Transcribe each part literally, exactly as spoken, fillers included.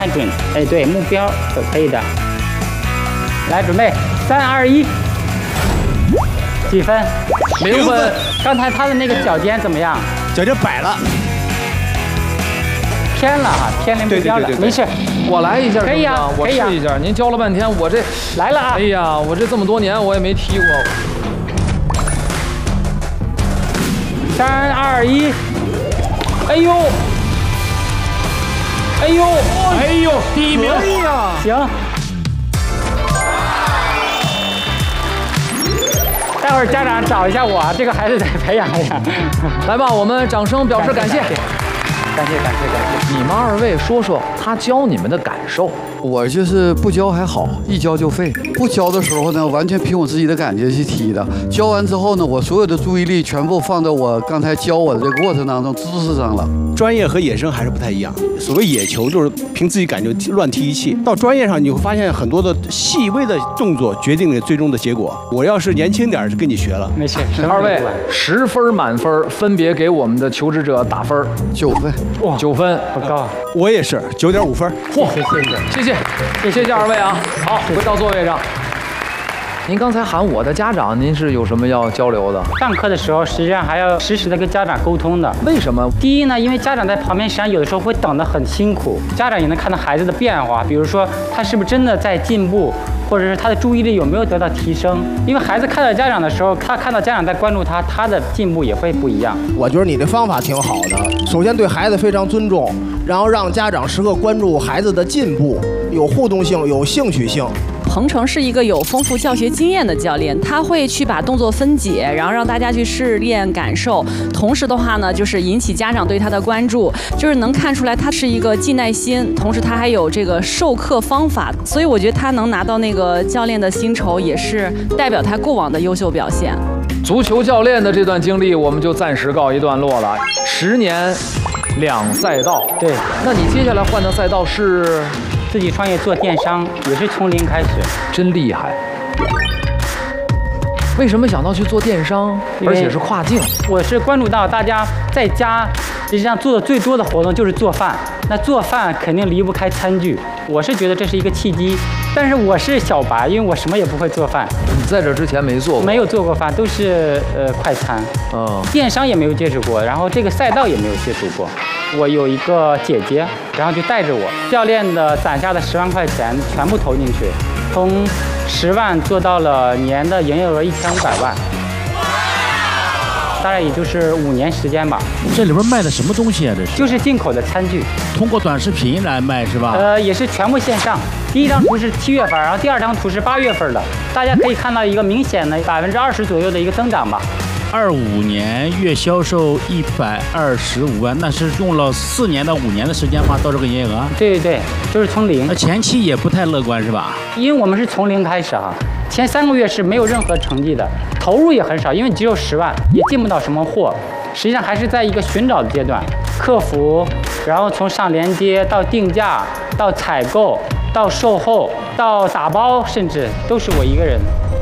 看准，哎，对，目标可可以的。来，准备，三二一，几分？零分。刚才他的那个脚尖怎么样？ 脚尖摆了， 偏了哈，偏离目标了。没事， 我来一下， 可以啊， 我试一下。您教了半天，我这来了啊！ 哎呀，我这这么多年我也没踢过。 三二一，哎呦！ 哎呦， 哎呦，第一名！ 可以呀，行。待会儿家长找一下我，这个孩子再培养一下。 来吧，我们掌声表示感谢。 感谢，感谢，感谢。 你们二位说说他教你们的感受。 我就是不教还好，一教就废。不教的时候呢，完全凭我自己的感觉去踢的。教完之后呢，我所有的注意力全部放在我刚才教我的这个过程当中，姿势上了。 专业和野生还是不太一样。所谓野球就是凭自己感觉乱踢一气，到专业上你会发现很多的细微的动作决定了最终的结果。我要是年轻点就跟你学了。 没事， 二位十分满分，分别给我们的求职者打分。 九分， 哇，九分不高。 我也是九点五分。 嚯，谢谢，谢谢。 谢谢二位啊！好，回到座位上。您刚才喊我的家长，您是有什么要交流的？ 上课的时候，实际上还要实时的跟家长沟通的。 为什么？ 第一呢，因为家长在旁边，实际上有的时候会等得很辛苦，家长也能看到孩子的变化，比如说他是不是真的在进步，或者是他的注意力有没有得到提升。因为孩子看到家长的时候，他看到家长在关注他，他的进步也会不一样。 我觉得你的方法挺好的，首先对孩子非常尊重，然后让家长时刻关注孩子的进步，有互动性，有兴趣性。 彭程是一个有丰富教学经验的教练，他会去把动作分解，然后让大家去试练感受。同时的话呢，就是引起家长对他的关注，就是能看出来他是一个既耐心，同时他还有这个授课方法。所以我觉得他能拿到那个教练的薪酬，也是代表他过往的优秀表现。 足球教练的这段经历，我们就暂时告一段落了。十年，两赛道。 对， 那你接下来换的赛道是？ 自己创业做电商也是从零开始， 真厉害。为什么想到去做电商，而且是跨境？ 我是关注到大家在家实际上做的最多的活动就是做饭，那做饭肯定离不开餐具。我是觉得这是一个契机，但是我是小白，因为我什么也不会做饭。 你在这之前没做过？没有做过饭，都是呃快餐。 嗯， 电商也没有接触过，然后这个赛道也没有接触过。 我有一个姐姐，然后就带着我，教练的攒下的十万块钱全部投进去，从十万做到了年的营业额一千五百万，大概也就是五年时间吧。 这里边卖的什么东西啊？这是就是进口的餐具， 通过短视频来卖是吧？ 呃，也是全部线上。第一张图是七月份，然后第二张图是八月份的，大家可以看到一个明显的百分之二十左右的一个增长吧。 二五年月销售一百二十五万，那是用了四年到五年的时间吗？到这个营业额？ 对对对，就是从零。 那前期也不太乐观是吧？ 因为我们是从零开始哈，前三个月是没有任何成绩的，投入也很少，因为只有十万，也进不到什么货。实际上还是在一个寻找的阶段，客服，然后从上连接到定价，到采购，到售后，到打包，甚至都是我一个人。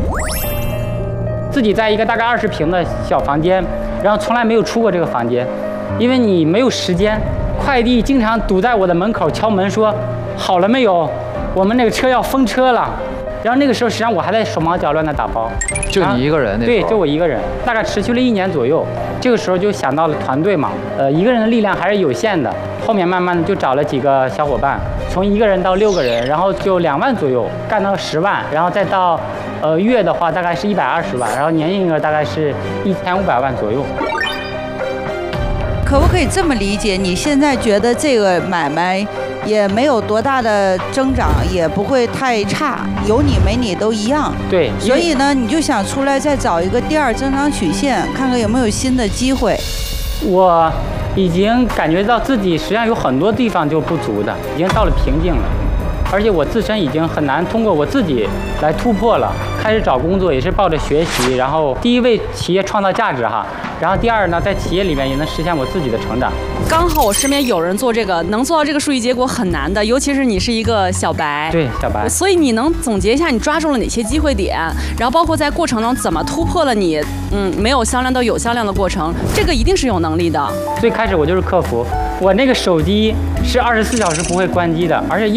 自己在一个大概二十平的小房间，然后从来没有出过这个房间，因为你没有时间。快递经常堵在我的门口敲门说：“好了没有？我们那个车要封车了。”然后那个时候实际上我还在手忙脚乱的打包。 就你一个人那时候？ 对，就我一个人，大概持续了一年左右。这个时候就想到了团队嘛，呃，一个人的力量还是有限的。后面慢慢的就找了几个小伙伴，从一个人到六个人，然后就两万左右干到十万，然后再到。 呃，月的话大概是一百二十万，然后年营业额大概是一千五百万左右。 可不可以这么理解？你现在觉得这个买卖也没有多大的增长，也不会太差，有你没你都一样。 对。 所以呢，你就想出来再找一个第二增长曲线，看看有没有新的机会。 我已经感觉到自己实际上有很多地方就不足的，已经到了瓶颈了。 而且我自身已经很难通过我自己来突破了。开始找工作也是抱着学习，然后第一为企业创造价值哈，然后第二呢，在企业里面也能实现我自己的成长。 刚好我身边有人做这个，能做到这个数据结果很难的，尤其是你是一个小白。 对，小白。所以你能总结一下你抓住了哪些机会点，然后包括在过程中怎么突破了你嗯没有销量到有销量的过程，这个一定是有能力的。 最开始我就是客服，我那个手机是二十四小时不会关机的，而且。